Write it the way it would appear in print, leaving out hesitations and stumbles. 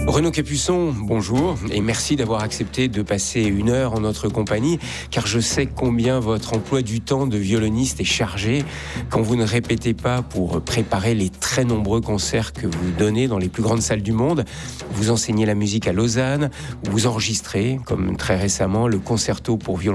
Renaud Capuçon, bonjour et merci d'avoir accepté de passer une heure en notre compagnie, car je sais combien votre emploi du temps de violoniste est chargé quand vous ne répétez pas pour préparer les très nombreux concerts que vous donnez dans les plus grandes salles du monde. Vous enseignez la musique à Lausanne, vous enregistrez, comme très récemment, le concerto pour violon